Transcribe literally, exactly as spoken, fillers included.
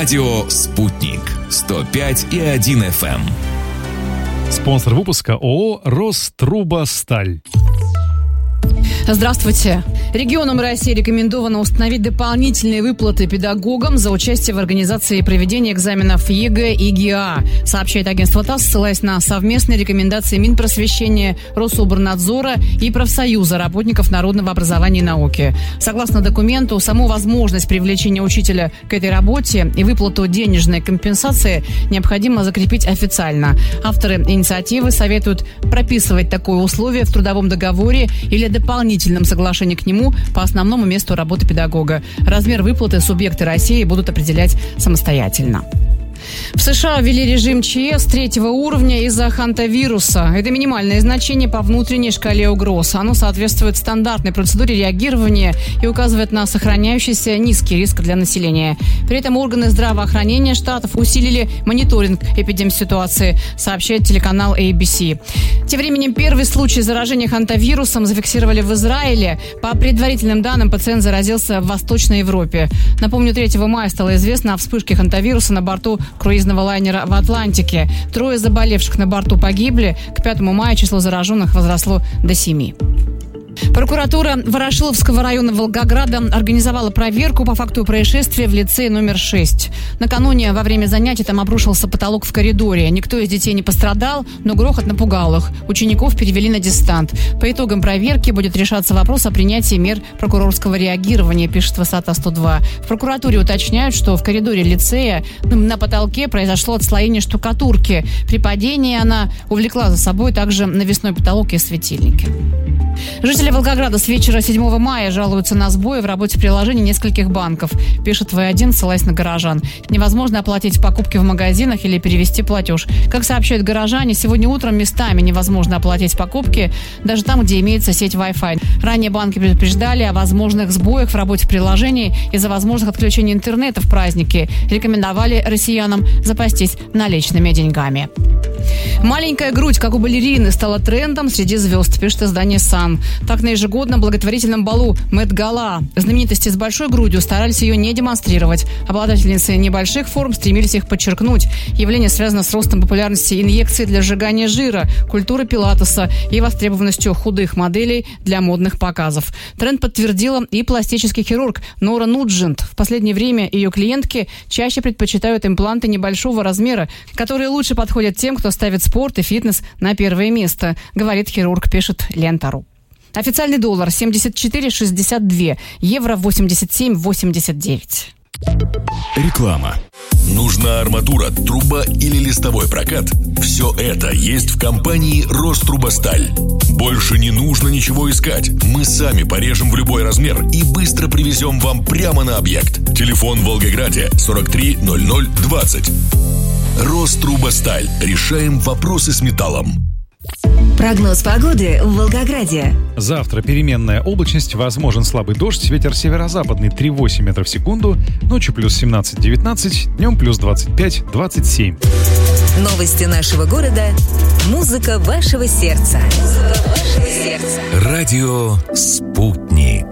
Радио «Спутник». сто пять и один эф эм. Спонсор выпуска ООО «Рострубосталь». Здравствуйте. Регионам России рекомендовано установить дополнительные выплаты педагогам за участие в организации и проведении экзаменов ЕГЭ и ГИА, сообщает агентство ТАСС, ссылаясь на совместные рекомендации Минпросвещения, Рособорнадзора и профсоюза работников народного образования и науки. Согласно документу, саму возможность привлечения учителя к этой работе и выплату денежной компенсации необходимо закрепить официально. Авторы инициативы советуют прописывать такое условие в трудовом договоре или дополнительном соглашении к нему по основному месту работы педагога. Размер выплаты субъекты России будут определять самостоятельно. В США ввели режим ЧС третьего уровня из-за хантавируса. Это минимальное значение по внутренней шкале угроз. Оно соответствует стандартной процедуре реагирования и указывает на сохраняющийся низкий риск для населения. При этом органы здравоохранения штатов усилили мониторинг эпидемситуации, сообщает телеканал эй би си. Тем временем первый случай заражения хантавирусом зафиксировали в Израиле. По предварительным данным, пациент заразился в Восточной Европе. Напомню, третьего мая стало известно о вспышке хантавируса на борту круизного лайнера в Атлантике. Трое заболевших на борту погибли. К пятому мая число зараженных возросло до семи. Прокуратура Ворошиловского района Волгограда организовала проверку по факту происшествия в лицее номер шесть. Накануне во время занятий там обрушился потолок в коридоре. Никто из детей не пострадал, но грохот напугал их. Учеников перевели на дистант. По итогам проверки будет решаться вопрос о принятии мер прокурорского реагирования, пишет Высота сто два. В прокуратуре уточняют, что в коридоре лицея на потолке произошло отслоение штукатурки. При падении она увлекла за собой также навесной потолок и светильники. Жители Волгограда с вечера седьмого мая жалуются на сбои в работе приложений нескольких банков, пишет вэ один, ссылаясь на горожан. Невозможно оплатить покупки в магазинах или перевести платеж. Как сообщают горожане, сегодня утром местами невозможно оплатить покупки, даже там, где имеется сеть Wi-Fi. Ранее банки предупреждали о возможных сбоях в работе приложений из-за возможных отключений интернета в праздники. Рекомендовали россиянам запастись наличными деньгами. Маленькая грудь, как у балерины, стала трендом среди звезд, пишет издание «Сан». Так, на ежегодном благотворительном балу Мет-Гала знаменитости с большой грудью старались ее не демонстрировать. Обладательницы небольших форм стремились их подчеркнуть. Явление связано с ростом популярности инъекций для сжигания жира, культуры пилатеса и востребованностью худых моделей для модных показов. Тренд подтвердила и пластический хирург Нора Нуджент. В последнее время ее клиентки чаще предпочитают импланты небольшого размера, которые лучше подходят тем, кто ставит спорт и фитнес на первое место, говорит хирург, пишет Лента.ру. Официальный доллар семьдесят четыре шестьдесят два, евро восемьдесят семь восемьдесят девять. Реклама. Нужна арматура, труба или листовой прокат? Все это есть в компании «Рострубосталь». Больше не нужно ничего искать. Мы сами порежем в любой размер и быстро привезем вам прямо на объект. Телефон в Волгограде сорок три ноль ноль двадцать. «Рострубосталь». Решаем вопросы с металлом. Прогноз погоды в Волгограде. Завтра переменная облачность, возможен слабый дождь, ветер северо-западный три-восемь метров в секунду, ночью плюс семнадцать-девятнадцать, днем плюс двадцать пять двадцать семь. Новости нашего города. Музыка вашего сердца. Музыка вашего сердца. Радио «Спутник».